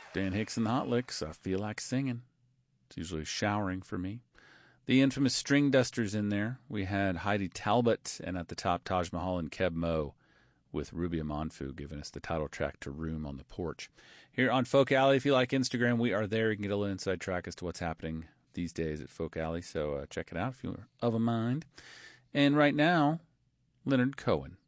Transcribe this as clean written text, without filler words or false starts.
Dan Hicks and the Hot Licks. I feel like singing. It's usually showering for me. The infamous String Dusters in there. We had Heidi Talbot, and at the top, Taj Mahal and Keb Mo with Ruby Amanfu giving us the title track to Room on the Porch. Here on Folk Alley, if you like Instagram, we are there. You can get a little inside track as to what's happening these days at Folk Alley, so check it out if you're of a mind. And right now, Leonard Cohen.